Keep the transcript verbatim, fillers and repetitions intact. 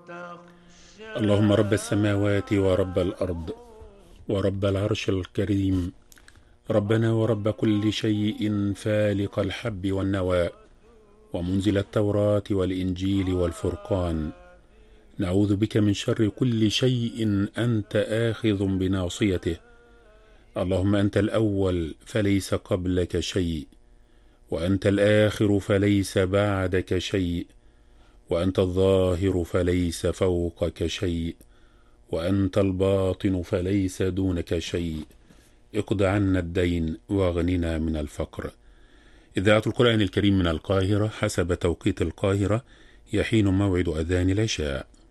اللهم رب السماوات ورب الأرض ورب العرش الكريم، ربنا ورب كل شيء فالق الحب والنوى ومنزل التوراة والإنجيل والفرقان، نعوذ بك من شر كل شيء أنت آخذ بناصيته. اللهم أنت الأول فليس قبلك شيء، وأنت الآخر فليس بعدك شيء، وأنت الظاهر فليس فوقك شيء، وأنت الباطن فليس دونك شيء. اقض عنا الدين واغننا من الفقر. إذاعة القرآن الكريم من القاهرة، حسب توقيت القاهرة يحين موعد أذان العشاء.